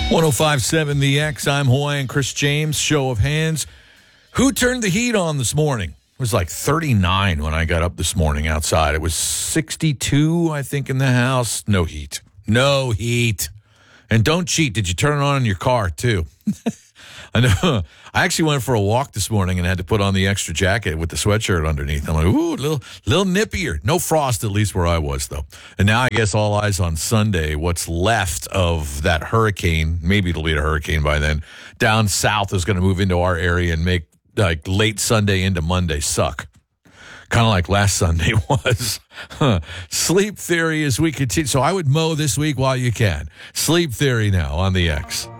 105.7 The X. I'm Hawaiian Chris James. Show of hands. Who turned the heat on this morning? It was like 39 when I got up this morning outside. It was 62, I think, in the house. No heat. No heat. And don't cheat. Did you turn it on in your car, too? I know. I actually went for a walk this morning and had to put on the extra jacket with the sweatshirt underneath. I'm like, ooh, little nippier. No frost, at least where I was, though. And now I guess all eyes on Sunday, what's left of that hurricane, maybe it'll be a hurricane by then, down south is going to move into our area and make like late Sunday into Monday suck. Kind of like last Sunday was. Sleep Theory as we continue. So I would mow this week while you can. Sleep Theory now on the X.